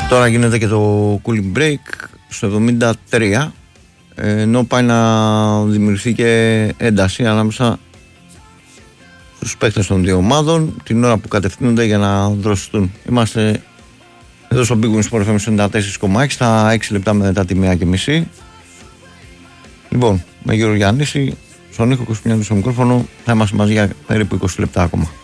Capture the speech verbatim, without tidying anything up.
Τώρα γίνεται και το cooling break στο εβδομήντα τρία, ενώ πάει να δημιουργηθεί και ένταση ανάμεσα στους παίκτες των δύο ομάδων την ώρα που κατευθύνονται για να δροσιστούν. Είμαστε εδώ στο Big Win Sport εφ εμ ενενήντα τέσσερα κόμμα έξι, στα έξι λεπτά μετά τη μία και μισή. Λοιπόν, με Γιώργο Γιάννηση, στον ήχο Κωνσταντινίδη στο μικρόφωνο, θα είμαστε μαζί για περίπου είκοσι λεπτά ακόμα.